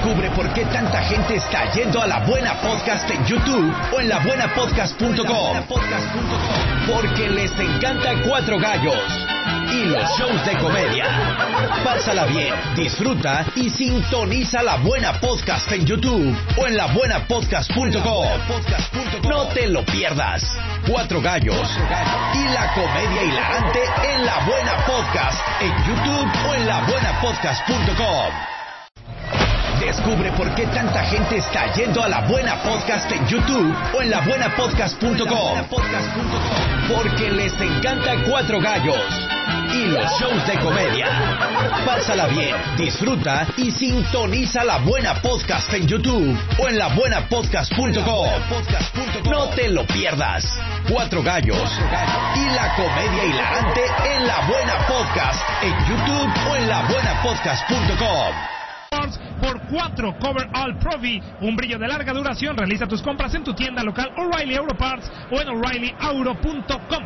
Descubre por qué tanta gente está yendo a La Buena Podcast en YouTube o en labuenapodcast.com. Porque les encanta Cuatro Gallos y los shows de comedia. Pásala bien, disfruta y sintoniza La Buena Podcast en YouTube o en labuenapodcast.com. No te lo pierdas. Cuatro Gallos y la comedia hilarante en La Buena Podcast en YouTube o en labuenapodcast.com. Descubre por qué tanta gente está yendo a La Buena Podcast en YouTube o en labuenapodcast.com. Porque les encanta Cuatro Gallos y los shows de comedia. Pásala bien, disfruta y sintoniza La Buena Podcast en YouTube o en labuenapodcast.com. No te lo pierdas. Cuatro Gallos y la comedia hilarante en La Buena Podcast en YouTube o en labuenapodcast.com. Por 4 Cover All Profi, un brillo de larga duración. Realiza tus compras en tu tienda local O'Reilly Auto Parts o en O'ReillyAuto.com.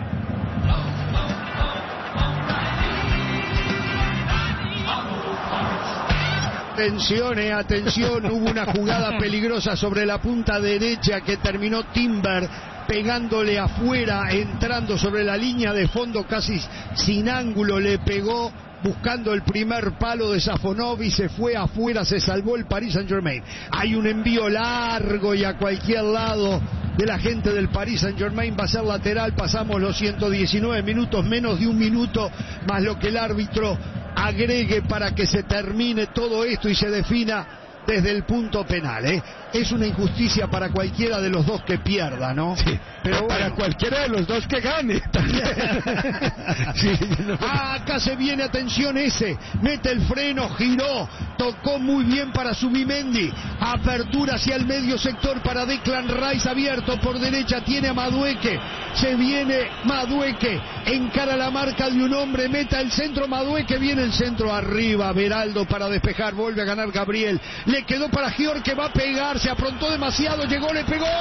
Atención, hubo una jugada peligrosa sobre la punta derecha que terminó Timber pegándole afuera, entrando sobre la línea de fondo casi sin ángulo, le pegó buscando el primer palo de Safonov y se fue afuera, se salvó el Paris Saint-Germain. Hay un envío largo y a cualquier lado de la gente del Paris Saint-Germain, va a ser lateral. Pasamos los 119 minutos, menos de un minuto más lo que el árbitro agregue para que se termine todo esto y se defina desde el punto penal, Es una injusticia para cualquiera de los dos que pierda, ¿no? Sí, pero para cualquiera de los dos que gane. Sí, no. Acá se viene, atención ese, mete el freno, giró, tocó muy bien para Zubimendi, apertura hacia el medio sector para Declan Rice, abierto por derecha, tiene a Madueke, se viene Madueke, encara la marca de un hombre, meta el centro, Madueke, viene el centro arriba, Beraldo para despejar, vuelve a ganar Gabriel, le quedó para Gior que va a pegar, se aprontó demasiado, llegó, le pegó,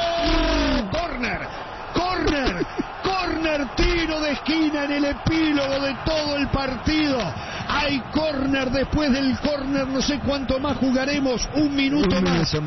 córner, tiro de esquina en el epílogo de todo el partido. Hay córner, después del córner no sé cuánto más jugaremos, un minuto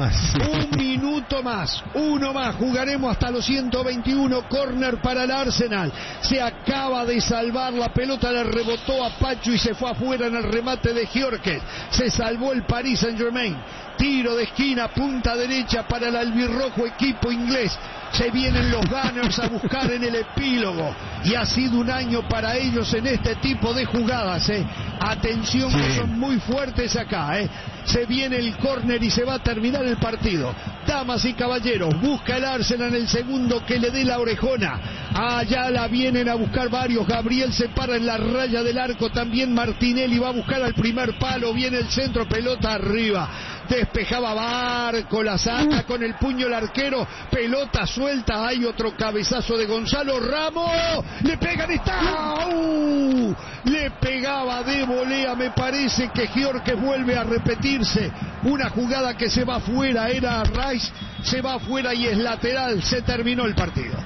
más, uno más, jugaremos hasta los 121, córner para el Arsenal, se acaba de salvar, la pelota le rebotó a Pacho y se fue afuera en el remate de Gyökeres, se salvó el Paris Saint-Germain, tiro de esquina, punta derecha para el albirrojo equipo inglés. Se vienen los Gunners a buscar en el epílogo y ha sido un año para ellos en este tipo de jugadas, Atención, sí, que son muy fuertes acá, Se viene el córner y se va a terminar el partido. Damas y caballeros, busca el Arsenal en el segundo que le dé la orejona. Allá la vienen a buscar varios. Gabriel se para en la raya del arco. También Martinelli va a buscar al primer palo. Viene el centro, pelota arriba. Despejaba Barco, la saca con el puño el arquero. Pelota suelta. Hay otro cabezazo de Gonzalo Ramos. Le pegan, está. Le pegaba de volea. Me parece que Gyökeres vuelve a repetirse. Una jugada que se va afuera. Era Rice. Se va afuera y es lateral. Se terminó el partido.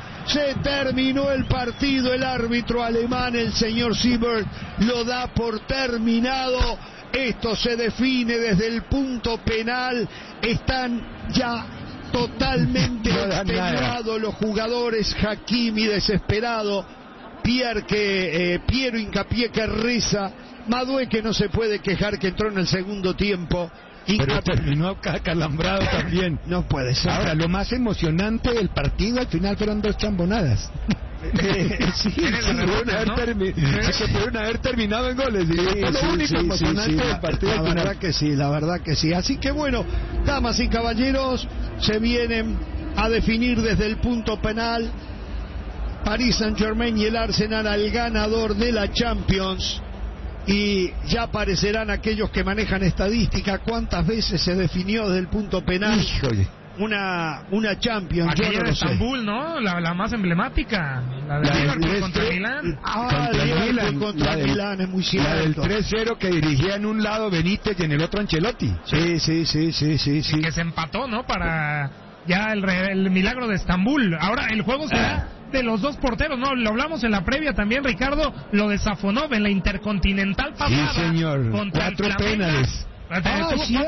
El árbitro alemán, el señor Siebert, lo da por terminado. Esto se define desde el punto penal. Están ya totalmente extenuados los jugadores. Hakimi desesperado. Piero Hincapié que reza. Madueke no se puede quejar que entró en el segundo tiempo. Pero terminó acalambrado también. No puede ser. Ahora, lo más emocionante del partido al final fueron dos chambonadas. Sí, pudieron haber terminado en goles. Lo único emocionante del partido al final. La verdad que sí. Así que bueno, damas y caballeros, se vienen a definir desde el punto penal Paris Saint-Germain y el Arsenal al ganador de la Champions. Y ya aparecerán aquellos que manejan estadística. ¿Cuántas veces se definió desde el punto penal? Híjole. Una Champions? Aquella yo no de lo sé. Estambul, ¿no? La más emblemática. La de Liverpool contra Milán. Contra Milán, es muy cierto. La del 3-0 que dirigía en un lado Benítez y en el otro Ancelotti. Sí. Que se empató, ¿no? Para ya el milagro de Estambul. Ahora el juego será de los dos porteros, ¿no? Lo hablamos en la previa también, Ricardo, lo de Safonov en la Intercontinental pasada. Sí, señor. Contra 4 penales.